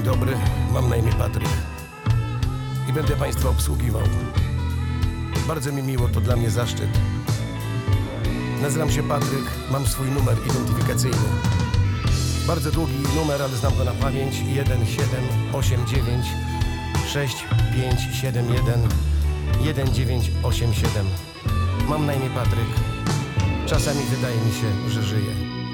dobry, mam na imię Patryk i będę Państwa obsługiwał. Bardzo mi miło, to dla mnie zaszczyt. Nazywam się Patryk, mam swój numer identyfikacyjny. Bardzo długi numer, ale znam go na pamięć. 1789 6571 1987. Mam na imię Patryk. Czasami wydaje mi się, że żyję.